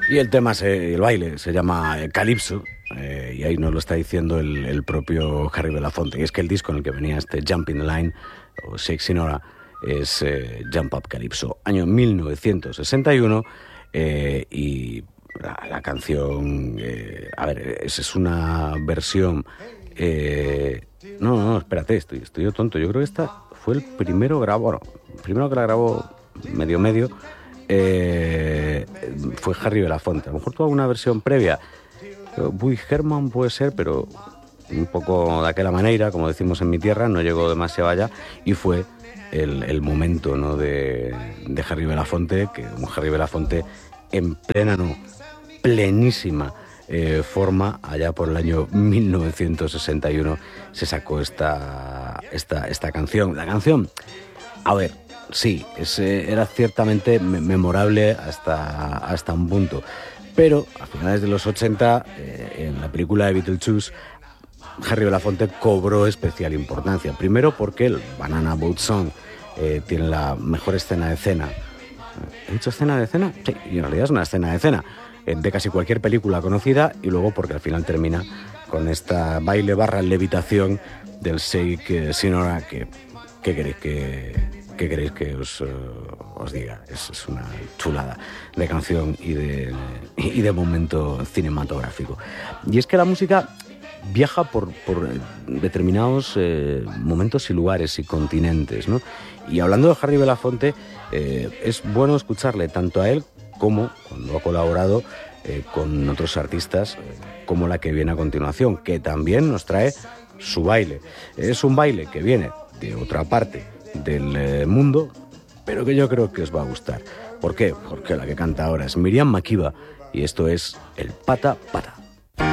Y el baile se llama Calypso, y ahí nos lo está diciendo el propio Harry Belafonte. Y es que el disco en el que venía este Jump in the Line, o Shake Sinora, es Jump Up Calypso, año 1961, y la canción, a ver, es una versión... no, espérate, estoy yo tonto. Yo creo que esta fue el primero primero que la grabó medio, fue Harry Belafonte. A lo mejor tuvo una versión previa. Bui Herman puede ser, pero un poco de aquella manera, como decimos en mi tierra, no llegó demasiado allá, y fue el momento, ¿no?, de Harry Belafonte, que un Harry Belafonte en plenísima forma, allá por el año 1961 se sacó esta canción. La canción, a ver, sí, era ciertamente memorable hasta un punto, pero a finales de los 80, en la película de Beetlejuice, Harry Belafonte cobró especial importancia. Primero porque el Banana Boat Song tiene la mejor escena de escena. ¿He dicho escena de escena? Sí, y en realidad es una escena de escena de casi cualquier película conocida, y luego porque al final termina con esta baile / levitación del Shake Sinora, que ¿qué queréis que os diga? Es una chulada de canción y de momento cinematográfico. Y es que la música viaja por determinados momentos y lugares y continentes, ¿no? Y hablando de Harry Belafonte, es bueno escucharle tanto a él como cuando ha colaborado con otros artistas, como la que viene a continuación, que también nos trae su baile. Es un baile que viene de otra parte del mundo, pero que yo creo que os va a gustar. ¿Por qué? Porque la que canta ahora es Miriam Makeba, y esto es el Pata Pata.